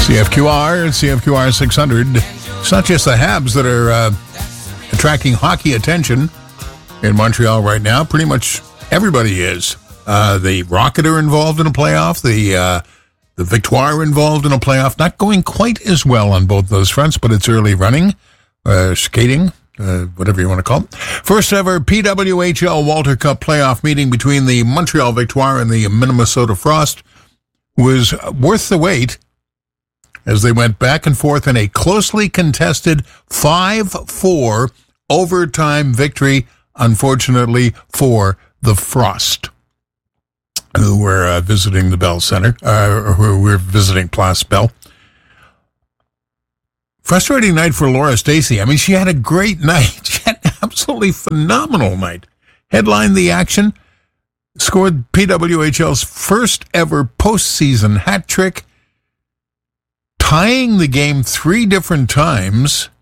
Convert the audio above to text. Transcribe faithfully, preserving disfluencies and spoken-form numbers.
C F Q R and C F Q R six hundred. It's not just the Habs that are uh, attracting hockey attention in Montreal right now. Pretty much everybody is. Uh, the Rocket are involved in a playoff. The uh, the Victoire are involved in a playoff. Not going quite as well on both those fronts, but it's early running, uh, skating, uh, whatever you want to call it. First ever P W H L Walter Cup playoff meeting between the Montreal Victoire and the Minnesota Frost was worth the wait, as they went back and forth in a closely contested five four overtime victory, unfortunately, for the Frost, who were uh, visiting the Bell Center, uh, who were visiting Place Bell. Frustrating night for Laura Stacey. I mean, she had a great night. She had an absolutely phenomenal night. Headlined the action, scored P W H L's first ever postseason hat trick, tying the game three different times